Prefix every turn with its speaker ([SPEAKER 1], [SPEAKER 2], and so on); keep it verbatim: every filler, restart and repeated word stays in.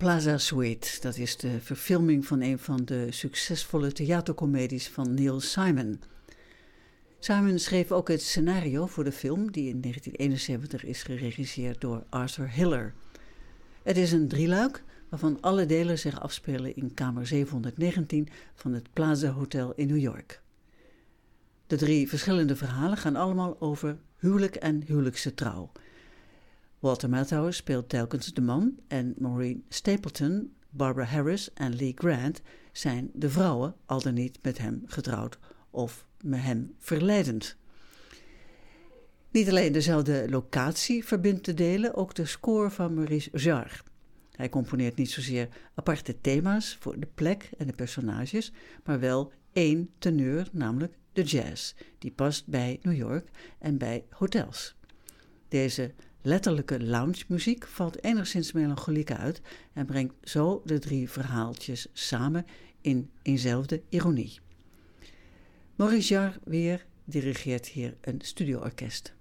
[SPEAKER 1] Plaza Suite, dat is de verfilming van een van de succesvolle theatercomedies van Neil Simon. Simon schreef ook het scenario voor de film, die in negentien eenenzeventig is geregisseerd door Arthur Hiller. Het is een drieluik, waarvan alle delen zich afspelen in kamer zevenhonderdnegentien van het Plaza Hotel in New York. De drie verschillende verhalen gaan allemaal over huwelijk en huwelijkse trouw. Walter Matthau speelt telkens de man en Maureen Stapleton, Barbara Harris en Lee Grant zijn de vrouwen, al dan niet met hem getrouwd of met hem verleidend. Niet alleen dezelfde locatie verbindt de delen, ook de score van Maurice Jarre. Hij componeert niet zozeer aparte thema's voor de plek en de personages, maar wel één teneur, namelijk de jazz, die past bij New York en bij hotels. Deze letterlijke lounge-muziek valt enigszins melancholiek uit en brengt zo de drie verhaaltjes samen in eenzelfde ironie. Maurice Jarre weer dirigeert hier een studioorkest.